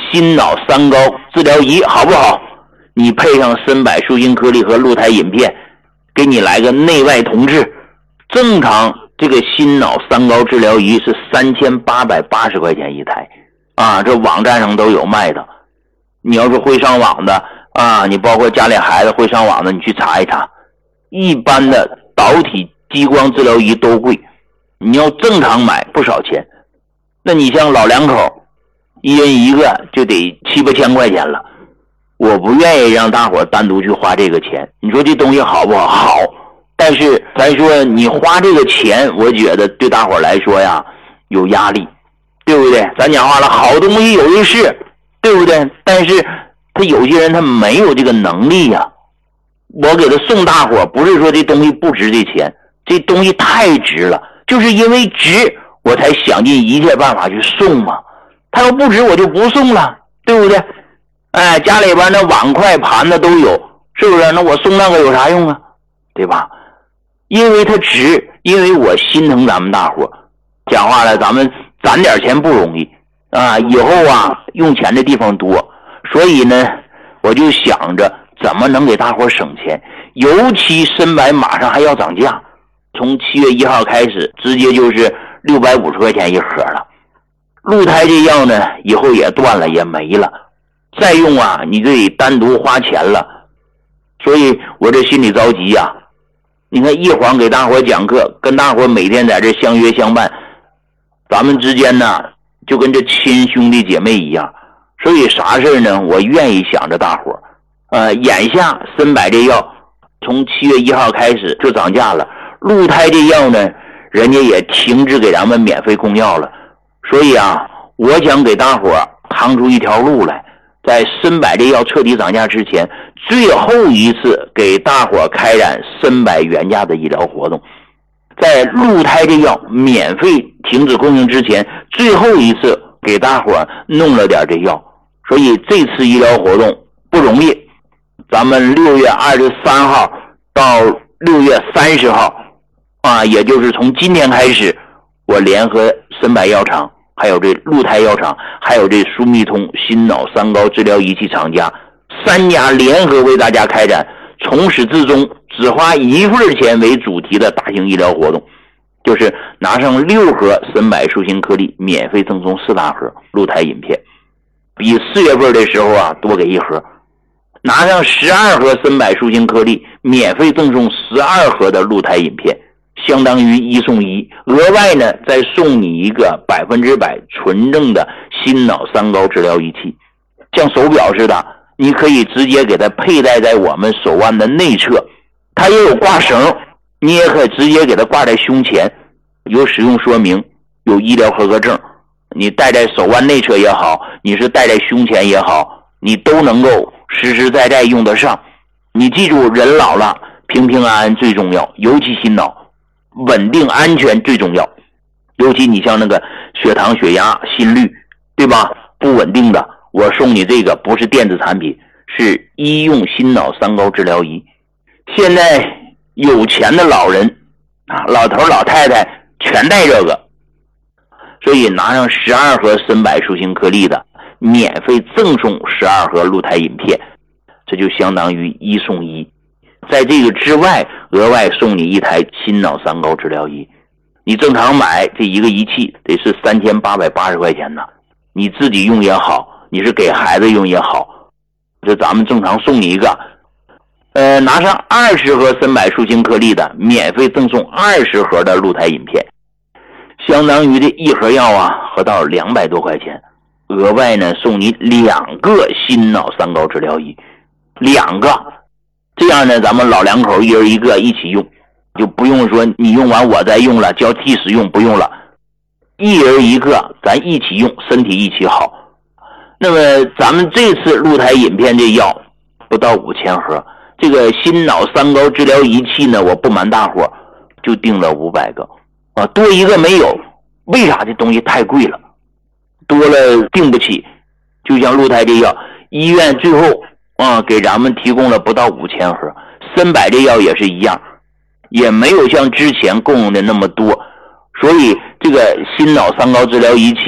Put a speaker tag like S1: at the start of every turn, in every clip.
S1: 心脑三高治疗仪，好不好？你配上参柏舒心颗粒和鹿胎饮片，给你来个内外同治。正常这个心脑三高治疗仪是3880块钱一台啊，这网站上都有卖的。你要是会上网的啊，你包括家里孩子会上网的，你去查一查。一般的导体激光治疗仪都贵，你要正常买不少钱。那你像老两口一人一个就得7-8千块钱了，我不愿意让大伙单独去花这个钱。你说这东西好不好？好，但是咱说你花这个钱，我觉得对大伙来说呀有压力，对不对？咱讲话了，好东西有的是，对不对？但是他有些人他没有这个能力呀。我给他送大伙，不是说这东西不值这钱，这东西太值了，就是因为值我才想尽一切办法去送嘛。他要不值我就不送了，对不对？哎，家里边那碗筷盘子都有，是不是？那我送那个有啥用啊？对吧？因为它值，因为我心疼咱们大伙。讲话了，咱们攒点钱不容易啊，以后啊用钱的地方多，所以呢我就想着怎么能给大伙省钱。尤其参柏马上还要涨价，从7月1号开始直接就是650块钱一盒了。鹿胎这药呢以后也断了也没了，再用啊你就得单独花钱了。所以我这心里着急啊。你看一晃给大伙讲课，跟大伙每天在这相约相伴，咱们之间呢就跟这亲兄弟姐妹一样。所以啥事呢我愿意想着大伙。眼下参柏这药从7月1号开始就涨价了，鹿胎这药呢人家也停止给咱们免费供药了。所以啊我想给大伙趟出一条路来，在参柏这药彻底涨价之前，最后一次给大伙开展参柏原价的医疗活动。在鹿胎这药免费停止供应之前，最后一次给大伙弄了点这药。所以这次医疗活动不容易，咱们6月23号到6月30号啊，也就是从今天开始，我联合参柏药厂还有这鹿胎药厂还有这舒密通心脑三高治疗仪器厂家3家联合为大家开展从始至终只花1份钱为主题的大型医疗活动，就是拿上6盒参柏舒心颗粒免费赠送4大盒鹿胎饮片，比4月份的时候啊多给1盒，拿上12盒参柏舒心颗粒免费赠送12盒的鹿胎饮片，相当于1送1，额外呢再送你一个100%纯正的心脑三高治疗仪器，像手表似的，你可以直接给它佩戴在我们手腕的内侧，它也有挂绳，你也可以直接给它挂在胸前，有使用说明，有医疗合格证，你戴在手腕内侧也好，你是戴在胸前也好，你都能够实实在在用得上。你记住，人老了平平安安最重要，尤其心脑稳定安全最重要。尤其你像那个血糖血压心率对吧不稳定的，我送你这个不是电子产品，是医用心脑三高治疗仪。现在有钱的老人啊，老头老太太全带这个，所以拿上12盒参柏舒心颗粒的免费赠送12盒鹿胎饮片，这就相当于1送1。在这个之外额外送你一台心脑三高治疗仪，你正常买这一个仪器得是3880块钱呢，你自己用也好，你是给孩子用也好，这咱们正常送你一个。拿上20盒参柏舒心颗粒的免费赠送20盒的鹿胎饮片，相当于这一盒药啊合到200多块钱，额外呢送你2个心脑三高治疗仪，2个，这样呢咱们老两口一人一个一起用，就不用说你用完我再用了交替使用，不用了，一人一个咱一起用，身体一起好。那么咱们这次鹿胎饮片这药不到5000盒，这个心脑三高治疗仪器呢我不瞒大伙就订了500个啊，多一个没有，为啥？这东西太贵了，多了订不起。就像鹿胎这药，医院最后啊给咱们提供了不到5000盒，参柏这药也是一样，也没有像之前供应的那么多，所以这个心脑三高治疗仪器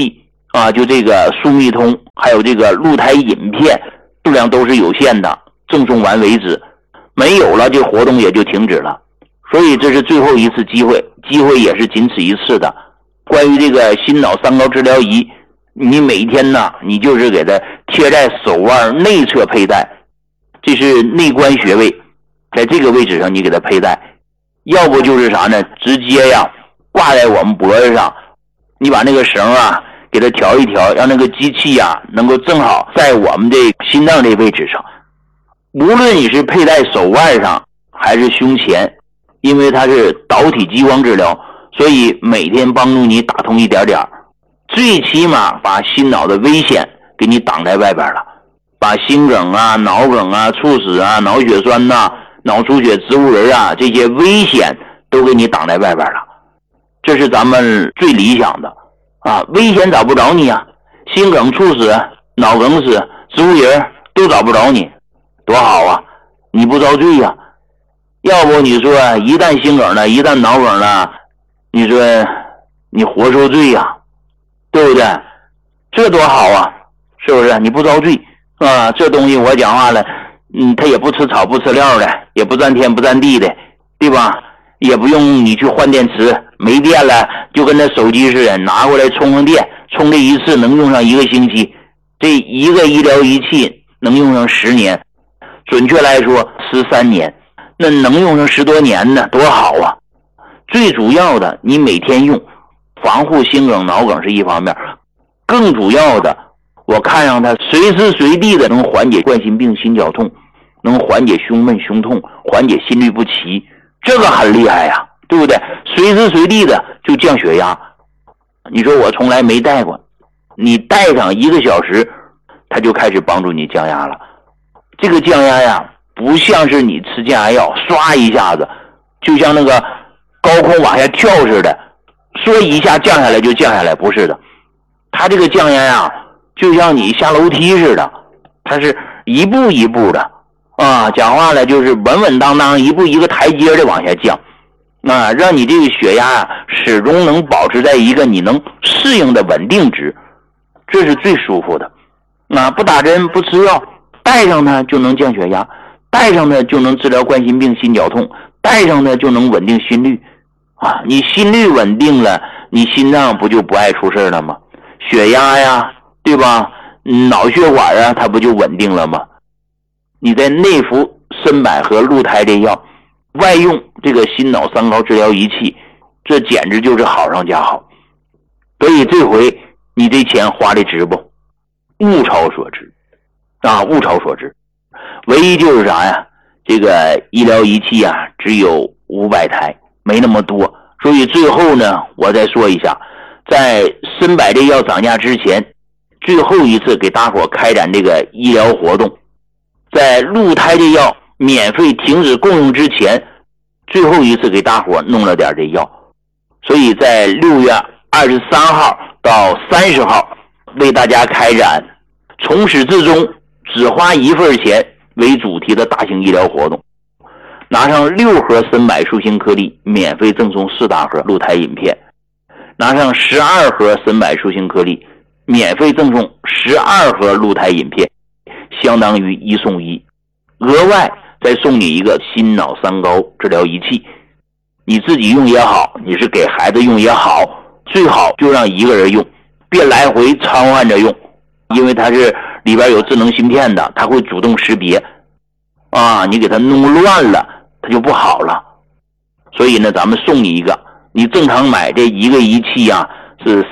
S1: 就这个速密通还有这个鹿胎饮片数量都是有限的，赠送完为止，没有了这活动也就停止了。所以这是最后一次机会，机会也是仅此一次的。关于这个心脑三高治疗仪，你每天呢，你就是给它贴在手腕内侧佩戴，这是内关穴位，在这个位置上你给它佩戴。要不就是啥呢，直接呀挂在我们脖子上，你把那个绳给它调一调，让那个机器能够正好在我们这心脏这位置上。无论你是佩戴手腕上还是胸前，因为它是导体激光治疗，所以每天帮助你打通一点点，最起码把心脑的危险给你挡在外边了，把心梗脑梗猝死脑血栓脑出血植物人这些危险都给你挡在外边了。这是咱们最理想的危险找不着你心梗猝死脑梗死植物人都找不着你，多好你不遭罪要不你说一旦心梗了，一旦脑梗了，你说你活受罪对不对？这多好是不是？你不遭罪这东西我讲话了，它也不吃草不吃料的，也不占天不占地的，对吧？也不用你去换电池，没电了就跟那手机似的，拿过来充上电，充这一次能用上1个星期，这一个医疗仪器能用上10年，准确来说13年，那能用上10多年呢，多好最主要的你每天用，防护心梗脑梗是一方面，更主要的我看上它随时随地的能缓解冠心病心绞痛，能缓解胸闷胸痛，缓解心律不齐，这个很厉害对不对？随时随地的就降血压。你说我从来没带过，你带上1个小时它就开始帮助你降压了。这个降压不像是你吃降压药刷一下子就像那个高空往下跳似的，说一下降下来就降下来，不是的。它这个降压就像你下楼梯似的，它是一步一步的讲话了就是稳稳当当一步一个台阶的往下降让你这个血压始终能保持在一个你能适应的稳定值，这是最舒服的不打针不吃药，带上它就能降血压，带上它就能治疗冠心病心绞痛，带上它就能稳定心率你心率稳定了，你心脏不就不爱出事了吗？血压对吧？脑血管它不就稳定了吗？你在内服参百合鹿胎这药，外用这个心脑三高治疗仪器，这简直就是好上加好。所以这回你这钱花的值不？物超所值物超所值。唯一就是啥这个医疗仪器只有500台，没那么多。所以最后呢，我再说一下，在参百这药涨价之前，最后一次给大伙开展这个医疗活动，在鹿胎这药免费停止供用之前，最后一次给大伙弄了点这药。所以在6月23号到30号为大家开展从始至终只花1份钱为主题的大型医疗活动，拿上6盒参百舒心颗粒免费赠送4大盒鹿胎饮片，拿上12盒参百舒心颗粒免费赠送12盒鹿胎饮片，相当于1送1，额外再送你一个心脑三高治疗仪器，你自己用也好，你是给孩子用也好，最好就让1个人用，别来回掺换着用，因为它是里边有智能芯片的，它会主动识别你给它弄乱了它就不好了。所以呢咱们送你一个，你正常买这一个仪器是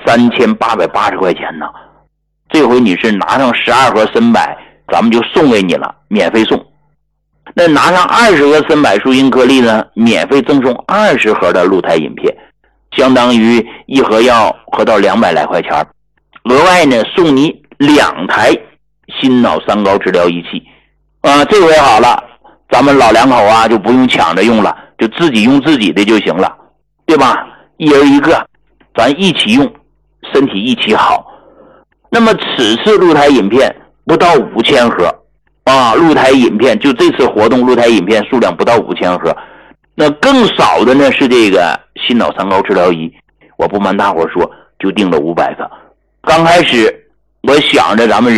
S1: 3880块钱呢，这回你是拿上12盒参百，咱们就送给你了，免费送。那拿上20个参百舒心颗粒呢，免费赠送20盒的鹿胎饮片，相当于1盒药合到200来块钱。额外呢送你2台心脑三高治疗仪器这回好了，咱们老两口就不用抢着用了，就自己用自己的就行了，对吧？一人1个，咱一起用，身体一起好。那么此次鹿胎饮片不到5000盒鹿胎饮片就这次活动鹿胎饮片数量不到5000盒。那更少的呢是这个心脑三高治疗仪，我不瞒大伙说就订了500个， 刚开始我想着咱们